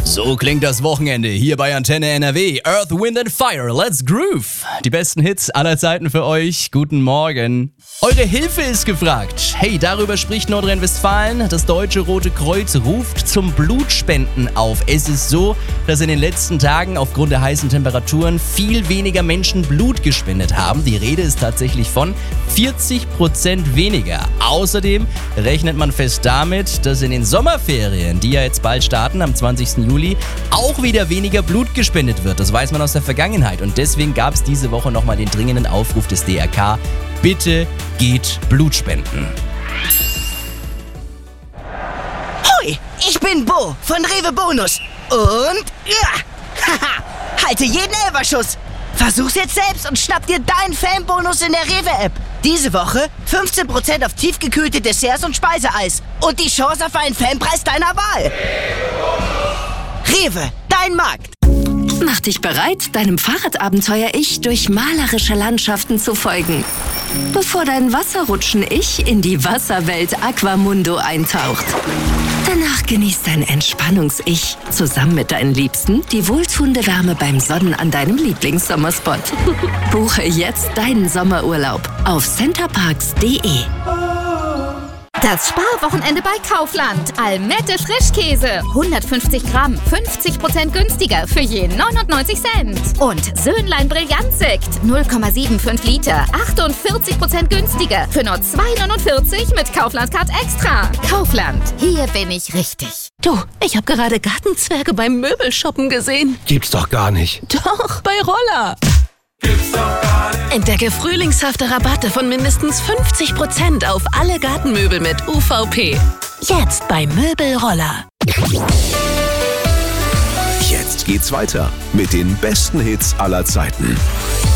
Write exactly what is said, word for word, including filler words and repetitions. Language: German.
So klingt das Wochenende hier bei Antenne N R W. Earth, Wind and Fire, let's groove. Die besten Hits aller Zeiten für euch. Guten Morgen. Eure Hilfe ist gefragt. Hey, darüber spricht Nordrhein-Westfalen. Das Deutsche Rote Kreuz ruft zum Blutspenden auf. Es ist so, dass in den letzten Tagen aufgrund der heißen Temperaturen viel weniger Menschen Blut gespendet haben. Die Rede ist tatsächlich von vierzig Prozent weniger. Außerdem rechnet man fest damit, dass in den Sommerferien, die ja jetzt bald starten, am zwanzigsten Juli, auch wieder weniger Blut gespendet wird. Das weiß man aus der Vergangenheit. Und deswegen gab es diese Woche nochmal den dringenden Aufruf des D R K. Bitte geht Blut spenden. Hoi, ich bin Bo von Rewe Bonus. Und ja, haha, halte jeden Elferschuss. Versuch's jetzt selbst und schnapp dir deinen Fanbonus in der Rewe-App. Diese Woche fünfzehn Prozent auf tiefgekühlte Desserts und Speiseeis. Und die Chance auf einen Fanpreis deiner Wahl. Rewe, dein Markt. Mach dich bereit, deinem Fahrradabenteuer-Ich durch malerische Landschaften zu folgen. Bevor dein Wasserrutschen-Ich in die Wasserwelt Aquamundo eintaucht. Danach genießt dein Entspannungs-Ich zusammen mit deinen Liebsten die wohltuende Wärme beim Sonnen an deinem Lieblingssommerspot. Buche jetzt deinen Sommerurlaub auf centerparks punkt de. Das Sparwochenende bei Kaufland. Almette Frischkäse. hundertfünfzig Gramm, fünfzig Prozent günstiger für je neunundneunzig Cent. Und Söhnlein Brillantsekt. null Komma fünfundsiebzig Liter, achtundvierzig Prozent günstiger für nur zwei neunundvierzig mit Kaufland-Card Extra. Kaufland. Hier bin ich richtig. Du, ich habe gerade Gartenzwerge beim Möbelshoppen gesehen. Gibt's doch gar nicht. Doch, bei Roller. Gibt's doch gar nicht. Entdecke frühlingshafte Rabatte von mindestens fünfzig Prozent auf alle Gartenmöbel mit U V P. Jetzt bei Möbelroller. Jetzt geht's weiter mit den besten Hits aller Zeiten.